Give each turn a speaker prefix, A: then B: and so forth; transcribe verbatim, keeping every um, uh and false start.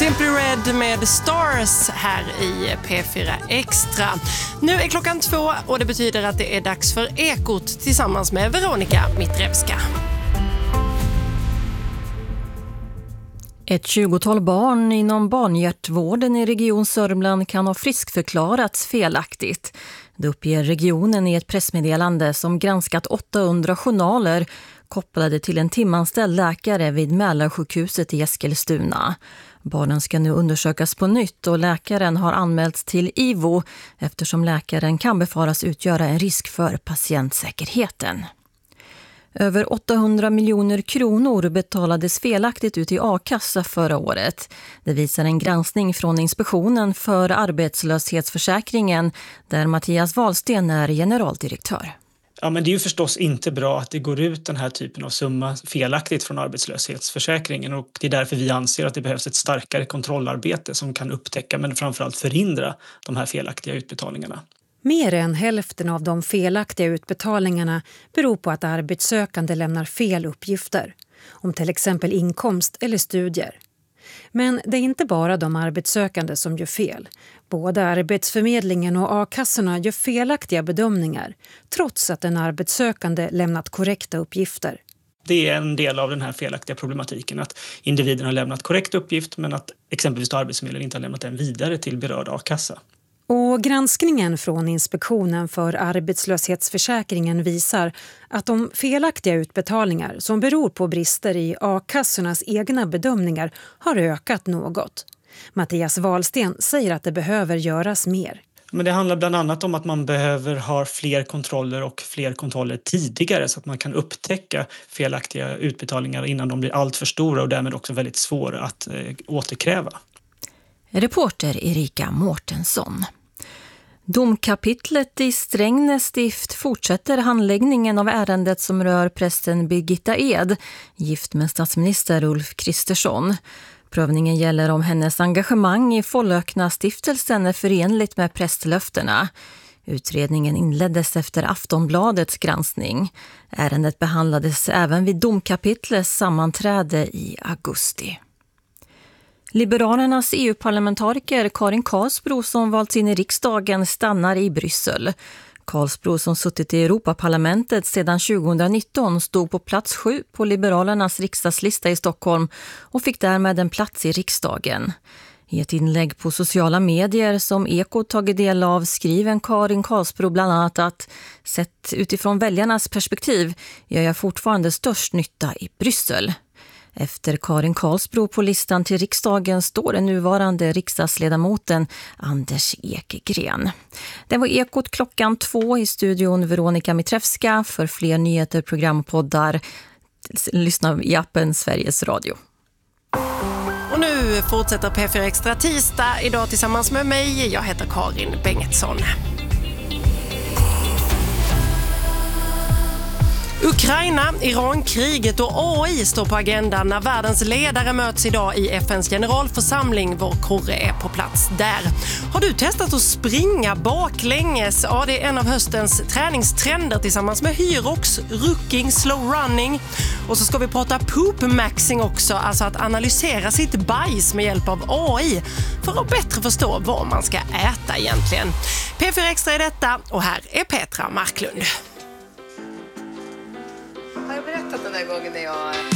A: Simply Red med Stars här i P fyra Extra. Nu är klockan två och det betyder att det är dags för Ekot tillsammans med Veronica Mitrevska.
B: Ett tjugotal barn inom barnhjärtvården i Region Sörmland kan ha friskförklarats felaktigt. Det uppger regionen i ett pressmeddelande som granskat åttahundra journaler kopplade till en timanställd läkare vid Mälarsjukhuset i Eskilstuna. Barnen ska nu undersökas på nytt och läkaren har anmälts till I V O eftersom läkaren kan befaras utgöra en risk för patientsäkerheten. Över åttahundra miljoner kronor betalades felaktigt ut i a-kassa förra året. Det visar en granskning från Inspektionen för arbetslöshetsförsäkringen där Mattias Wahlsten är generaldirektör.
C: Ja, men det är ju förstås inte bra att det går ut den här typen av summa felaktigt från arbetslöshetsförsäkringen, och det är därför vi anser att det behövs ett starkare kontrollarbete som kan upptäcka men framförallt förhindra de här felaktiga utbetalningarna.
D: Mer än hälften av de felaktiga utbetalningarna beror på att arbetssökande lämnar fel uppgifter om till exempel inkomst eller studier. Men det är inte bara de arbetssökande som gör fel. Både Arbetsförmedlingen och a-kassorna gör felaktiga bedömningar trots att den arbetssökande lämnat korrekta uppgifter.
C: Det är en del av den här felaktiga problematiken att individen har lämnat korrekt uppgift men att exempelvis Arbetsförmedlingen inte har lämnat den vidare till berörd a-kassa.
D: Och granskningen från Inspektionen för arbetslöshetsförsäkringen visar att de felaktiga utbetalningar som beror på brister i a-kassornas egna bedömningar har ökat något. Mattias Wahlsten säger att det behöver göras mer.
C: Men det handlar bland annat om att man behöver ha fler kontroller och fler kontroller tidigare så att man kan upptäcka felaktiga utbetalningar innan de blir allt för stora och därmed också väldigt svåra att eh, återkräva.
B: Reporter Erika Mårtensson. Domkapitlet i Strängnäs stift fortsätter handläggningen av ärendet som rör prästen Birgitta Ed, gift med statsminister Ulf Kristersson. Prövningen gäller om hennes engagemang i Follökna stiftelsen är förenligt med prästlöftena. Utredningen inleddes efter Aftonbladets granskning. Ärendet behandlades även vid domkapitlets sammanträde i augusti. Liberalernas E U-parlamentariker Karin Karlsbro som valts in i riksdagen stannar i Bryssel. Karlsbro som suttit i Europaparlamentet sedan tjugonitton stod på plats sju på Liberalernas riksdagslista i Stockholm och fick därmed en plats i riksdagen. I ett inlägg på sociala medier som Ekot tagit del av skriver Karin Karlsbro bland annat att sett utifrån väljarnas perspektiv gör jag fortfarande störst nytta i Bryssel. Efter Karin Karlsbro på listan till riksdagen står den nuvarande riksdagsledamoten Anders Ekegren. Det var Ekot klockan två i studion Veronica Mitrevska. För fler nyheter, program och poddar lyssna i appen Sveriges Radio.
A: Och nu fortsätter P fyra Extra tisdag idag tillsammans med mig. Jag heter Karin Bengtsson. Ukraina, Iran-kriget och A I står på agendan när världens ledare möts idag i F N:s generalförsamling. Vår korre är på plats där. Har du testat att springa baklänges? Ja, det är en av höstens träningstrender tillsammans med hyrox, rucking, slow running. Och så ska vi prata poop-maxing också, alltså att analysera sitt bajs med hjälp av A I för att bättre förstå vad man ska äta egentligen. P fyra Extra är detta och här är Petra Marklund.
E: Har jag berättat den där gången när jag